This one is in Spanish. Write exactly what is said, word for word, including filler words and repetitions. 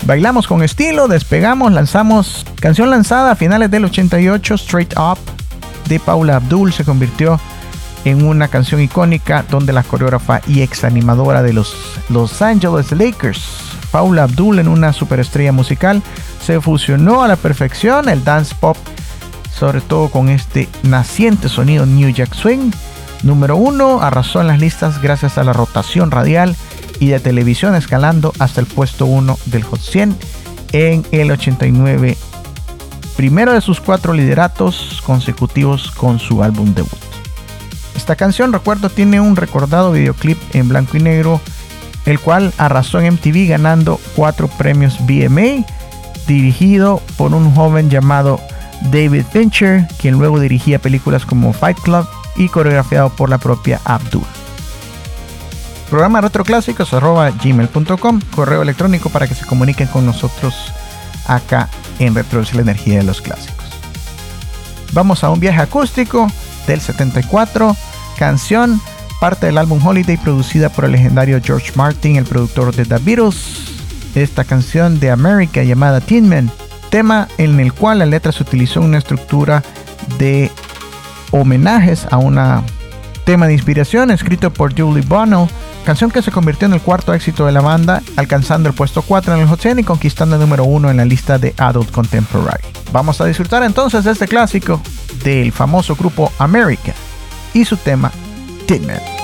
Bailamos con estilo, despegamos, lanzamos canción lanzada a finales del ochenta y ocho, Straight Up de Paula Abdul se convirtió en una canción icónica donde la coreógrafa y ex animadora de los Los Angeles Lakers, Paula Abdul, en una superestrella musical, se fusionó a la perfección el dance pop, sobre todo con este naciente sonido New Jack Swing. Número uno, arrasó en las listas gracias a la rotación radial y de televisión, escalando hasta el puesto uno del Hot cien en el ochenta y nueve, primero de sus cuatro lideratos consecutivos con su álbum debut. Esta canción, recuerdo, tiene un recordado videoclip en blanco y negro, el cual arrasó en M T V ganando cuatro premios V M A, dirigido por un joven llamado David Fincher, quien luego dirigía películas como Fight Club, y coreografiado por la propia Abdul. Programa retroclásicos arroba gmail punto com, correo electrónico para que se comuniquen con nosotros acá en Retroduce la Energía de los Clásicos. Vamos a un viaje acústico del setenta y cuatro, canción parte del álbum Holiday, producida por el legendario George Martin, el productor de The Beatles. Esta canción de America llamada Tin Man, tema en el cual la letra se utilizó una estructura de homenajes a un tema de inspiración escrito por Julie Bonnell, canción que se convirtió en el cuarto éxito de la banda, alcanzando el puesto cuatro en el Hot cien y conquistando el número uno en la lista de Adult Contemporary. Vamos a disfrutar entonces de este clásico del famoso grupo America y su tema Tin Man.